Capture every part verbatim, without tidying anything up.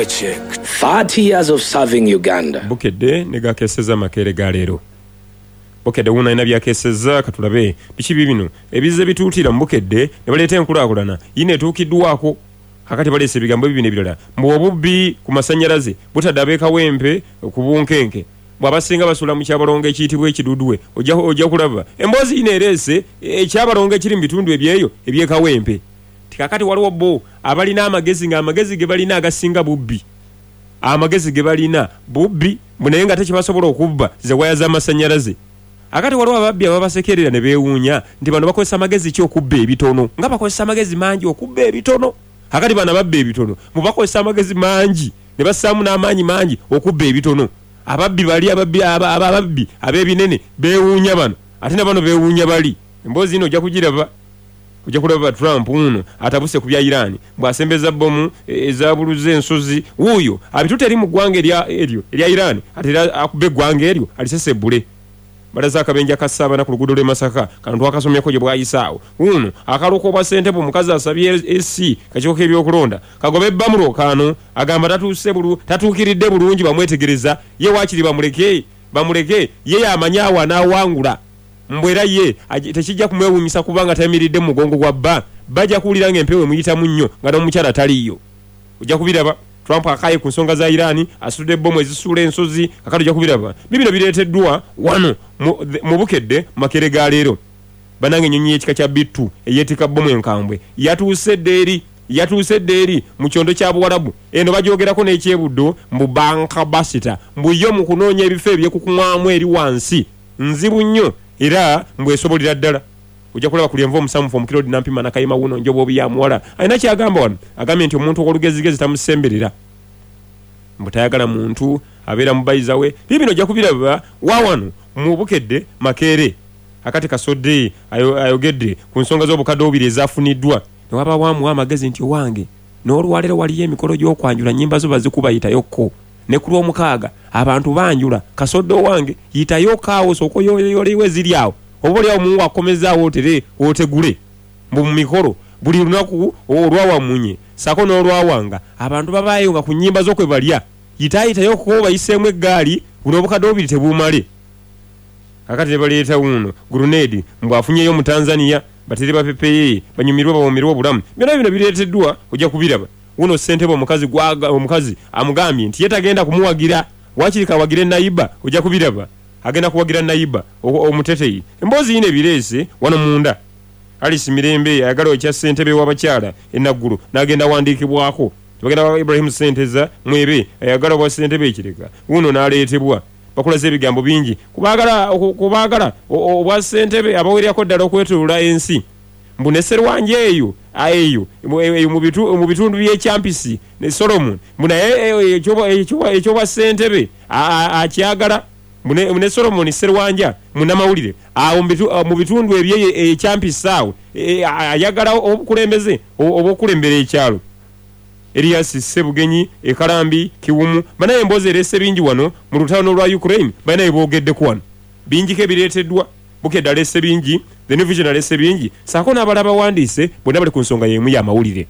Yuga Chick, thirty years of serving Uganda. Bukedde nega keseza makere galero. Bukedde una ina bya keseza katulabe biki bibino ebize bituutira Bukedde ne baleta enkulakulana yine tukiddwako hakati balese bigambo bibine bilala mu obubbi ku masanyalaze butadabeka wempe ku bunkenke bwabasinga basula mu kyabalonga ekiyitibwa ekidudwe ojja ojja kulaba embozi ineerese ekyabalonga ekiri mu bitundu ebyeyo ebyeka wempe tikakati waliwo bo abalina amagezi nga amagezi ge balina agasinga bubbi amagezi ge balina bubbi munaye nga tekibasobola okubba ze waya z'amasanyalaze akati waliwo ababbi ababasekerera ne beewuunya nti bano bakozesa amagezi ki okubba ebitono nga bakozesa amagezi mangi okubba ebitono akati bana babba ebitono mubakozesa amagezi mangi ne bassaamu n'amaanyi mangi okubba ebitono ababbi bali ababbi ababbi ab'ebinene beewuunya bano ate ne bano beewuunya bali emboozi ino ojja kugiraba ojja kulaba Trump uno atabuse ku bya Iran bwasembeza bomu ezabuluze ensozi wuyo abituta eri mu ggwanga erya eryo erya Iran ate akubbe ggwanga eryo alisesebule balaza akabenja kasaba na ku luguudo lw'e Masaka kantu akasomyeko gye bwayisaawo uno akaloko bwa ssentebe omukazi asabye S C kakiiko ebyokulonda kagobe bamulo kano agamba tatuuse bulu tatuukiridde bulungi bamwetegereza ye waakiri bamuleke bamuleke ye yamanyawa n'awangula mbwera ye tekijja kumwewunyisa kubanga tayimiridde mu mugongo gwa bba bajja kuwulira ng'empewo emuyitamu nnyo nga n'omukyala taliyo ojja kubiraba Trump akaye ku nsonga za Iran asudde bomu ezisuula ensozi akati ojja kubiraba bibino bireeteddwa wano mu Bukedde makere ga leero banange ennyonyi y'ekika kya bittu eyeetika bomu enkambwe yatuuse ddeeri yatuuse ddeeri mu kyondo kya Buwarabu eno bagyogerako n'ekyebuddo mbu banka basita mbu yo mu kunoonya ebifo ebyekukuŋwamu eri wansi nzibu nnyo era mbwesobolera ddala ojja kulaba ku lyenva omusamufu omukirodi nampima nakayima wuno njoba obu yamuwala alina kyagamba wano agambye nti omuntu olugezigezi tamusemberera mbutayagala muntu abeera mubayiza we bibino ojja kubiraba wawano mu Bukedde makeere akati kasodde ayogedde ku nsonga z'obukadde obubiri ezafuniddwa ne waba wamuwa amagezi nti owange n'olwaleero waliyo emikolo gy'okwanjula nnyimba zo bazikuba yitayokko ne ku lw'omukaaga abantu banjula kasodde owange yitayo kaawo soko yolewe ziri awo obuli awo muwa akomezaawo otere otegule mbu mu mikolo buli lunaku olwawamunye sako n'olwawanga abantu babaayo nga ku nnyimba z'okwe balya yitaayitayo ko bayiseemu eggaali buno obukadde obubiri tebumale kakati ne baleeta wuno gurunedi mbw afunyeyo mu Tanzania batere bapepeye banyumirwe bawumirwe obulamu byonna bino bireeteddwa ojja kubiraba wuno ssentebe omukazi gwaga omukazi amugambye nti yetagenda kumuwagira wakiri kawagire nayiba ojja kubiraba agenda kuwagira nayiba omuteteyi emboozi yine bireese wano munda Alice Mirembe ayagala ekya ssentebe w'abakyala enaggulu n'agenda wandiikibwako tubagenda Ibrahim Senteza mwebe ayagala bwa ssentebe ekireka wuno n'aleetebwa bakulaze ebigambo bingi kubaagala kubaagala obwa ssentebe abaweryako ddala okwetoloola ensi mbu ne Sserwanja eyo ayeyo mu bitundu by'ekyampisi ne Solomon mbu naye ekyoba ssentebe akyagala mune Solomon Sserwanja munamawulire awo mu bitundu ebye ekyampisi awo ayagala obukulembeze obukulembera ekyalo Elias Sebugenyi ekalambi kiwumu banaye emboozi erese bingi wano mu lutalo lwa Ukraine banaye boogeddeku wano bingi ke bireeteddwa Bukedde alese bingi the new vision alese bingi saako n'abalaba wandiise bonna bali ku nsonga y'emu y'amawulire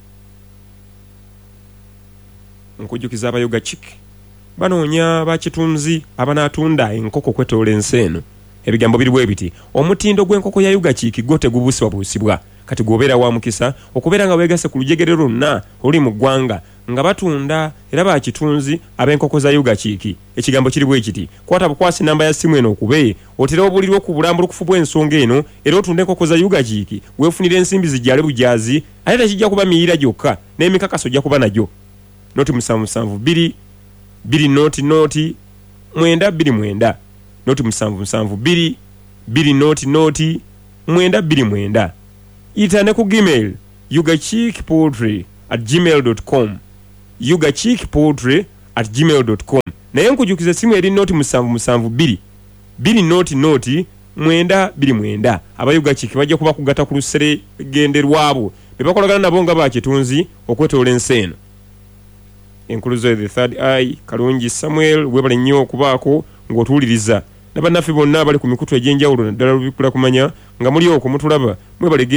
nkujjukiza abayoga Chick banoonya bakitunzi abanaatunda enkoko kwetoola ensi eno ebigambo biri bwe biti omutindo gw'enkoko ya Yuga Chick gwo tegubusibwa busibwa kati gwobeera wa mukisa okubeera nga weegase ku lujegere lwonna oluli mu ggwanga nga batunda era bakitunzi ab'enkoko za Yuga Chick ekigambo kiri bwe kiti kwata bukwasi namba ya simu eno okube otera obulirwa ku bulambulukufu bw'ensonga eno era otunde enkoko za Yuga Chick weefunira ensimbi zijjale bujaazi ate tekijja kuba miyiira gyokka n'emikakaso ojja kuba nagyo noti musanvu musanvu bbiri bbiri noti noti mwenda bbiri mwenda noti musanvu musanvu bbiri bbiri noti noti mwenda bbiri mwenda ita ne ku Gmail yugachickpoultry at gmail dot com yugachickpoultry at gmail dot com naye nkujukiza simu eri noti musanvu musanvu bbiri bbiri noti noti mwenda bbiri mwenda aba Yuga Chick bajja kuba kugata ku lusere genderwabo be bakolagana nabo nga bakitunzi okwetoola ensi eno enkuluzo the third eye Kalungi Samuel webale nnyo okubaako ng'otuwuliriza n'abannaffe bonna abali ku mikutu egy'enjawulo naddala lubikula kumanya nga muli okwo mutulaba mwebalege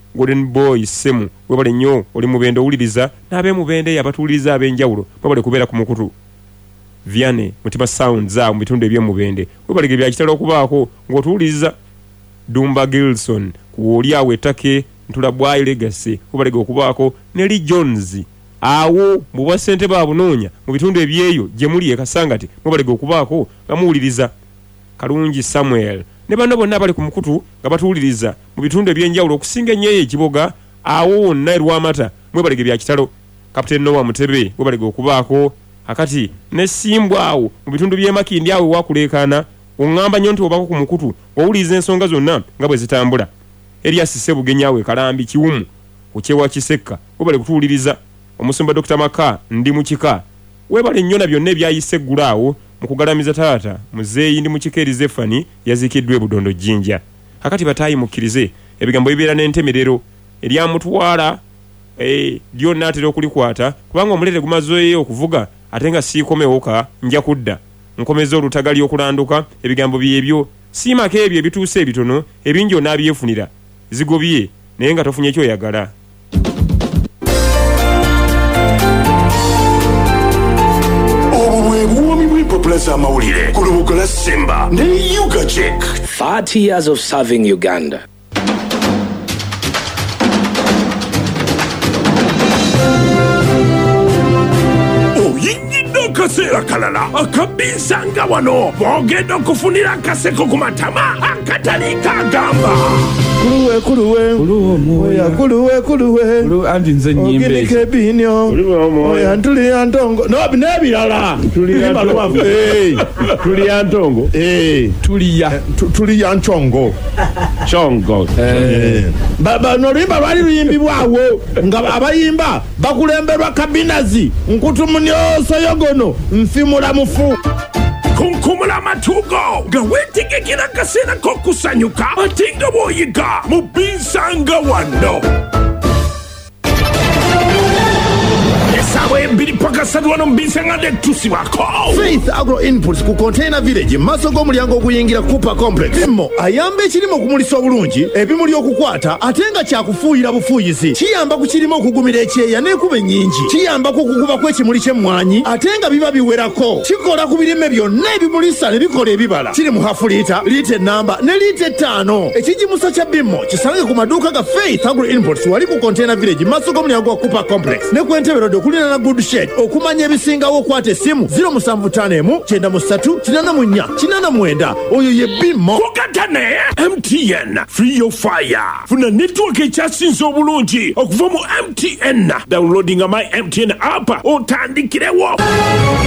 Golden Boy Semu webale nnyo oli mubende owuliriza n'abe mubende abatuuliriza ab'enjawulo babale kubeera ku mukutu Vianney Mutima Sound za mu bitundu eby'omubende webalege bya kitalo okubaako ng'otuwuliriza Dumba Gilson kuoli awe ettake Ntula Bwayi Legacy webalege okubaako ne Lee Jones awo mu bwasente baabunoonya mu bitundu ebyeyo gye muli e Kasangati webalege okubaako bamuwuliriza Kalungi Samuel ne bano bonna bali ku mukutu nga batuwuliriza mu bitundu ebyenjawulo okusinga ennyo ekiboga awo wonna Rwamata mwebalege bya kitalo Captain Noah Mutebe webalege okubaako akati ne Simbwa awo mu bitundu by'emakindi awo wakuleekaana oŋŋamba nnyo nti obako ku mukutu owuliriza ensonga zonna nga bwe zitambula Elias Sebugenya awe Kalambi Kiwumu okyewa Kisekka webale kutuwuliriza omusumba Doctor Maka ndi mu kika webale nnyo na byonna ebyayise eggulu awo mu kugalamiza taata muzeeyi ndi mu kikeeri Zefani yaziikiddwa e Budondo Jjinja akati bataayi mukkirize ebigambo bibeera n'entemerero eryamutwala eh, lyonna atera okulikwata kubanga omulere gumazeeyo okuvuga ate nga siikomewoka nja kudda nkomeza olutagali okulanduka ebigambo byebyo siimako ebyo ebituuse ebitono ebingi onaabyefunira zigobye naye nga tofunye ekyoyagala Plaza Mawulire ku lubuga lwa Simba ne Yuga Check. thirty years of serving Uganda. Kaseera kalala akabisanga wano bogenda okufunira akaseko ku matama akatali kagamba kuluwe kuluwe oya kuluwe kuluwe anti nze nyimbe ogenike binyo oya ntuli ya ntongo no binebirala tuli ya ntongo eh tuli ya ntongo eh tuli ya tuli ya nchongo chongo eh baba no limba bali luyimbibwawo nga abayimba bakulemberwa kabinazi nkutumunyoso yogono nfimula mufu kunkumula matugo nga wetegekera akaseera k'okusanyuka ate nga bw'oyiga mu bisanga wano esawa embiri paka ssatu wano mu bisanga netusibwako Faith Agro Inputs ku Container Village maaso g'omulyango oguyingira Cooper Complex emmo ayamba ekirime okumulisa obulungi ebimuli okukwata ate nga kyakufuuyira bufuuyisi kiyamba ku kirime okugumira ekyeya n'ekuba ennyingi kiyambako okukuba kw'ekimuli ky'emmwanyi ate nga biba biwerako kikola ku birime byonna ebimulisa ne bikola ebibala kiri mu hafu liita liita ennamba ne liita ettaano ekijimusa kya bimmo kisange ku maduuka ga Faith Agro Inputs wali ku Container Village maaso g'omulyango wa Cooper Complex ne ku Entebbe Road okulina na Good Shed okumanya ebisingawo okwata essimu zero seven five emu kyenda mu ssatu kinaana mu nnya kinaana mu mwenda oyo ye bimmo kugatane M T N free your fire funa network ekyasinze obulungi okuva mu M T N downloading my M T N app otandikirewo